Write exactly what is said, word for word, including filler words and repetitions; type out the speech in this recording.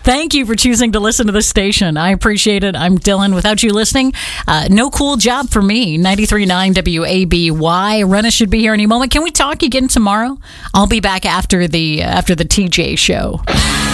Thank you for choosing to listen to this station. I appreciate it. I'm Dylan. Without you listening, uh, no cool job for me. ninety-three point nine W A B Y. Renna should be here any moment. Can we talk again tomorrow? I'll be back after the after the T J show.